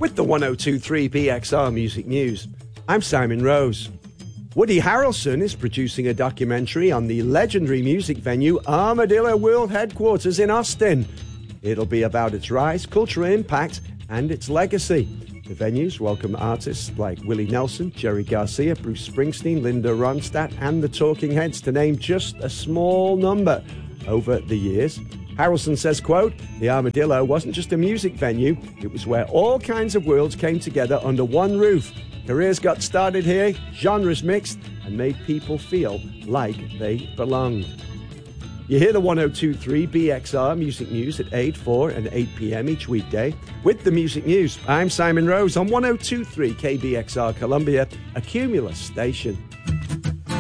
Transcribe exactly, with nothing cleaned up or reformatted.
With the one oh two point three B X R Music News, I'm Simon Rose. Woody Harrelson is producing a documentary on the legendary music venue Armadillo World Headquarters in Austin. It'll be about its rise, cultural impact, and its legacy. The venues welcome artists like Willie Nelson, Jerry Garcia, Bruce Springsteen, Linda Ronstadt, and the Talking Heads, to name just a small number. Over the years, Harrelson says, quote, "The Armadillo wasn't just a music venue, it was where all kinds of worlds came together under one roof. Careers got started here, genres mixed, and made people feel like they belonged." You hear the one oh two point three B X R Music News at eight, four and eight p.m. each weekday. With the Music News, I'm Simon Rose on one oh two point three K B X R Columbia, a Cumulus station.